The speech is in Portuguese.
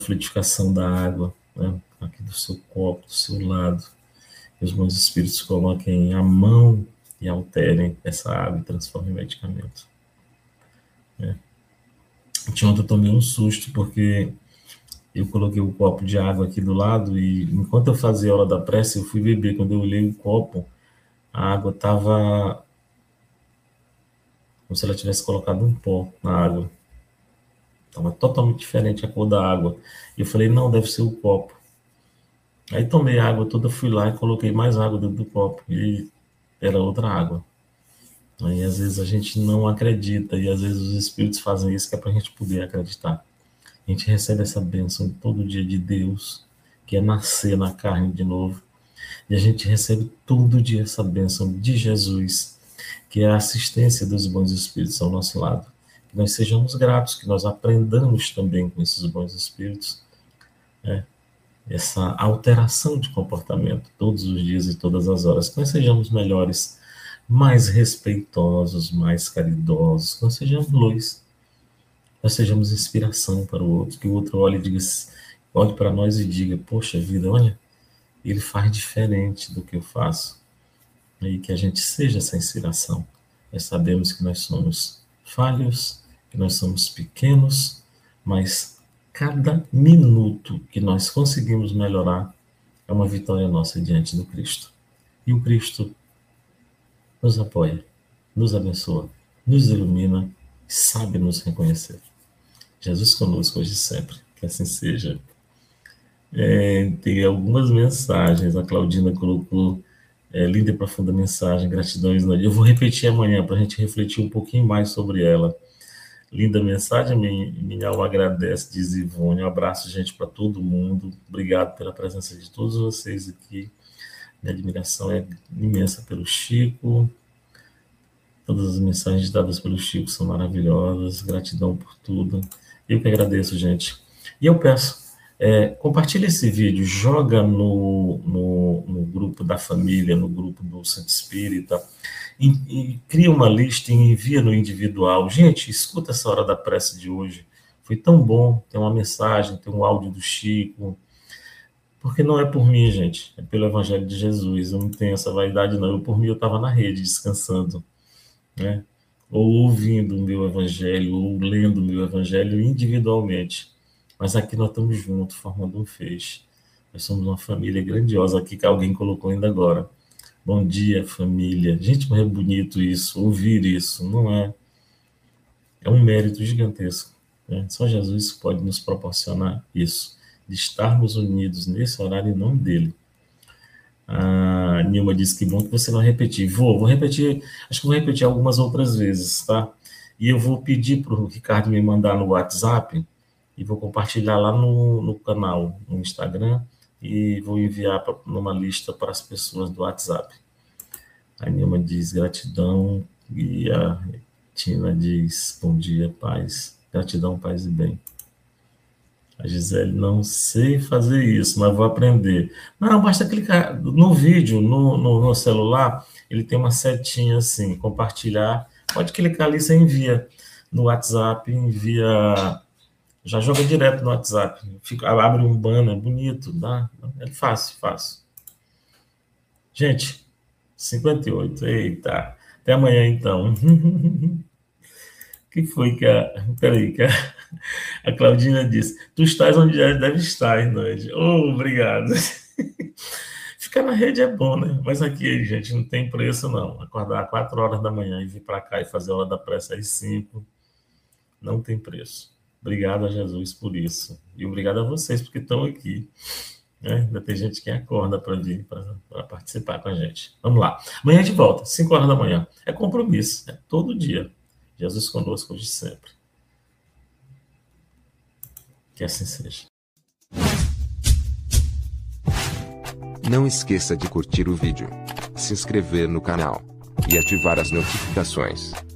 fluidificação da água, né, aqui do seu copo, do seu lado. Que os bons espíritos coloquem a mão e alterem essa água e transformem em medicamento. Ontem eu tomei um susto, porque eu coloquei o copo de água aqui do lado e, enquanto eu fazia a hora da prece, eu fui beber. Quando eu olhei o copo, a água estava como se ela tivesse colocado um pó na água. Estava totalmente diferente a cor da água. E eu falei, não, deve ser o copo. Aí tomei a água toda, fui lá e coloquei mais água dentro do copo. E era outra água. Aí, às vezes, a gente não acredita. E, às vezes, os espíritos fazem isso que é para a gente poder acreditar. A gente recebe essa bênção todo dia de Deus, que é nascer na carne de novo. E a gente recebe todo dia essa bênção de Jesus, que é a assistência dos bons espíritos ao nosso lado. Que nós sejamos gratos, que nós aprendamos também com esses bons espíritos, né, essa alteração de comportamento todos os dias e todas as horas. Que nós sejamos melhores, mais respeitosos, mais caridosos, que nós sejamos luz, nós sejamos inspiração para o outro, que o outro olhe para nós e diga, poxa vida, olha, ele faz diferente do que eu faço. E que a gente seja essa inspiração. Nós sabemos que nós somos falhos, que nós somos pequenos, mas cada minuto que nós conseguimos melhorar é uma vitória nossa diante do Cristo. E o Cristo nos apoia, nos abençoa, nos ilumina, sabe nos reconhecer. Jesus conosco hoje e sempre, que assim seja. Tem algumas mensagens, a Claudina colocou, linda e profunda mensagem, gratidão. Eu vou repetir amanhã para a gente refletir um pouquinho mais sobre ela. Linda mensagem, minha alma agradece, diz Ivone. Um abraço, gente, para todo mundo. Obrigado pela presença de todos vocês aqui. Minha admiração é imensa pelo Chico. Todas as mensagens dadas pelo Chico são maravilhosas. Gratidão por tudo. Eu que agradeço, gente. E eu peço, compartilha esse vídeo, joga no grupo da família, no grupo do Centro Espírita, e cria uma lista e envia no individual. Gente, escuta essa hora da prece de hoje. Foi tão bom, tem uma mensagem, tem um áudio do Chico, porque não é por mim, gente, é pelo Evangelho de Jesus. Eu não tenho essa vaidade, não. Por mim, eu estava na rede, descansando, né? Ou ouvindo o meu Evangelho, ou lendo o meu Evangelho individualmente. Mas aqui nós estamos juntos, formando um feixe. Nós somos uma família grandiosa aqui, que alguém colocou ainda agora. Bom dia, família. Gente, como é bonito isso, ouvir isso, não é? É um mérito gigantesco, né? Só Jesus pode nos proporcionar isso, de estarmos unidos nesse horário em nome dele. A Nilma disse que bom que você vai repetir. Vou repetir, acho que vou repetir algumas outras vezes, tá? E eu vou pedir para o Ricardo me mandar no WhatsApp e vou compartilhar lá no canal, no Instagram, e vou enviar numa lista para as pessoas do WhatsApp. A Nilma diz gratidão, e a Tina diz bom dia, paz. Gratidão, paz e bem. A Gisele, não sei fazer isso, mas vou aprender. Não, basta clicar no vídeo, no celular, ele tem uma setinha assim, compartilhar. Pode clicar ali, você envia no WhatsApp, envia... Já joga direto no WhatsApp. Abre um banner bonito, tá? É fácil. Gente, 58. Eita. Até amanhã, então. Que foi que Peraí, que a Claudina disse. Tu estás onde já deve estar, Nande. Oh, obrigado. Ficar na rede é bom, né? Mas aqui, gente, não tem preço, não. Acordar às 4 horas da manhã e vir para cá e fazer a hora da prece às 5, não tem preço. Obrigado a Jesus por isso. E obrigado a vocês, porque estão aqui, né? Ainda tem gente que acorda para vir, para participar com a gente. Vamos lá. Amanhã de volta, 5 horas da manhã. É compromisso, é todo dia. Jesus conosco hoje e sempre. Que assim seja. Não esqueça de curtir o vídeo, se inscrever no canal e ativar as notificações.